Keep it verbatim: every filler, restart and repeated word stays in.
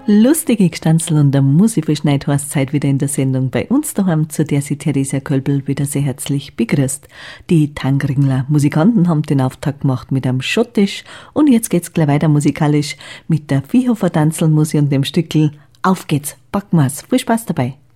Lustige Gstanzl und der Musiverschneid heißt Zeit wieder in der Sendung bei uns daheim, zu der sie Theresia Kölbel wieder sehr herzlich begrüßt. Die Tangringler Musikanten haben den Auftakt gemacht mit einem Schottisch und jetzt geht's gleich weiter musikalisch mit der Viehhofer Tanzelmusi und dem Stückel Auf geht's, packen wir's. Viel Spaß dabei.